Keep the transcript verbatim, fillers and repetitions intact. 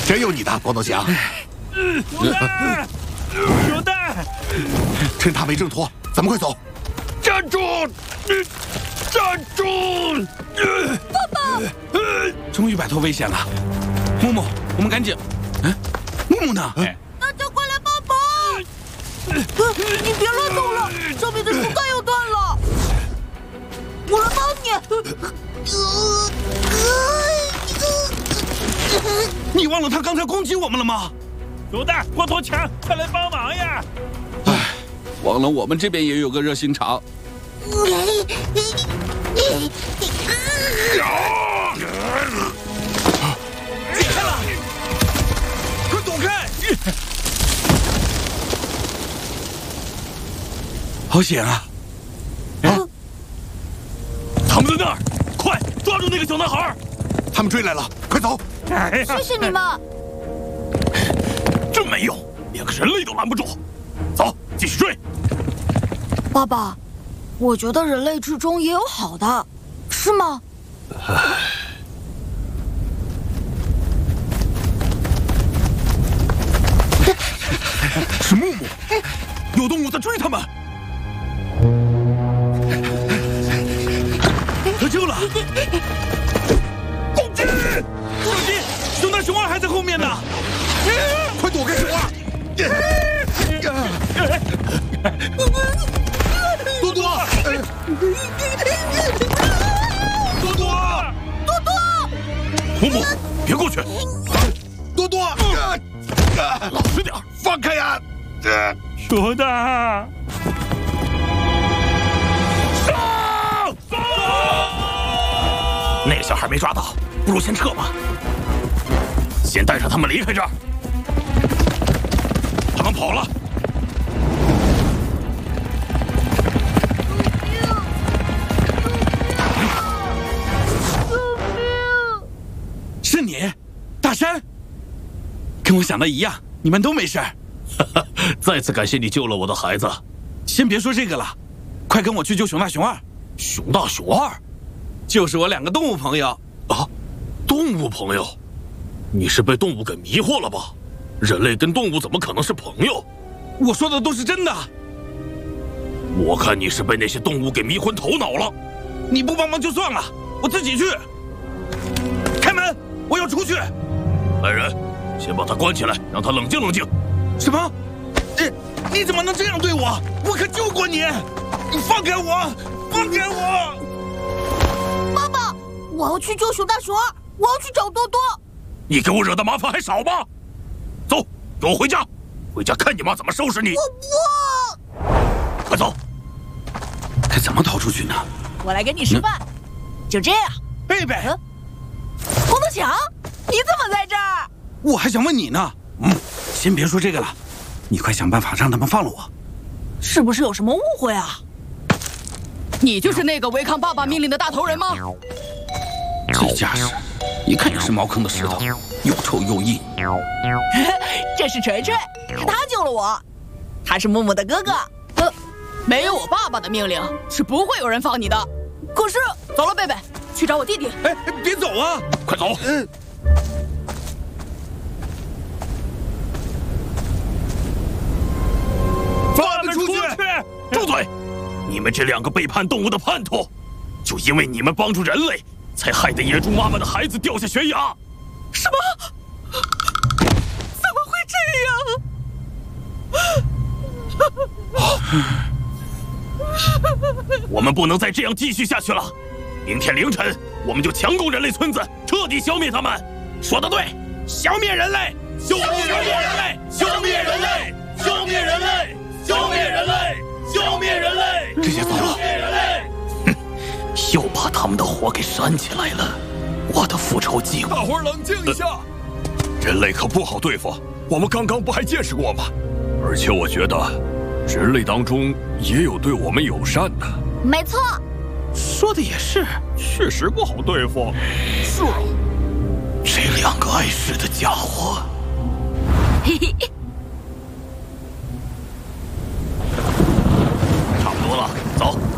真有你的，光头强！ 有蛋，有蛋！ 趁他没挣脱，咱们快走！ 站住！站住！ 爸爸！ 终于摆脱危险了，木木，我们赶紧。嗯，木木呢？ 大家快来帮忙！你别乱动了，上面的树干要断了。我来帮你。 你忘了他刚才攻击我们了吗？有蛋，光头强，快来帮忙呀！唉，忘了我们这边也有个热心肠。解开了，快躲开！好险啊！啊！他们在那儿，快抓住那个小男孩！ 他们追来了，快走！ 谢谢你们。 真没用，连个人类都拦不住。走，继续追。 爸爸，我觉得人类之中也有好的，是吗？ 是木木，有动物在追他们。得救了！攻击！小心，熊大熊二还在后面呢！ 快躲开熊二！多多，多多， 多多， 木木，别过去！ 多多， 老实点， 放开呀！ 熊大，上！那个小孩没抓到，不如先撤吧。先带着他们离开这儿。他们跑了。是你，大山。跟我想的一样，你们都没事。再次感谢你救了我的孩子。先别说这个了，快跟我去救熊大熊二。熊大熊二，就是我两个动物朋友啊。动物朋友，你是被动物给迷惑了吧？人类跟动物怎么可能是朋友？我说的都是真的。我看你是被那些动物给迷昏头脑了。你不帮忙就算了，我自己去。开门，我要出去。来人，先把他关起来，让他冷静冷静。什么？呃，你怎么能这样对我？我可救过你！你放开我！放开我！ 爸爸，我要去救熊大熊二，我要去找多多。 你给我惹的麻烦还少吗？走，给我回家，回家看你妈怎么收拾你！ 我不。 快走！该怎么逃出去呢？ 我来给你示范，嗯、就这样。 贝贝， 嗯、光头强，你怎么在这儿？ 我还想问你呢。嗯，先别说这个了，你快想办法让他们放了我。 是不是有什么误会啊？ 你就是那个违抗爸爸命令的大头人吗？ 这架势，一看就是茅坑的石头，又臭又硬。 这是锤锤，是他救了我，他是木木的哥哥。 呃，没有我爸爸的命令，是不会有人放你的。 可是， 走了，贝贝，去找我弟弟。 哎，别走啊！快走！嗯。放他们出去！住嘴！你们这两个背叛动物的叛徒，就因为你们帮助人类，才害得野猪妈妈的孩子掉下悬崖。 什么？怎么会这样？我们不能再这样继续下去了。明天凌晨，我们就强攻人类村子，彻底消灭他们。说得对，消灭人类，消灭人类，消灭人类，消灭人类，消灭人类，消灭人类。这些糟了，哼，又把他们的火给煽起来了。我的复仇计划。 大伙儿冷静一下，呃、人类可不好对付。我们刚刚不还见识过吗？而且我觉得，人类当中也有对我们友善的。 没错， 说的也是， 确实不好对付。 是啊，这两个碍事的家伙。 嘿嘿。 差不多了，走。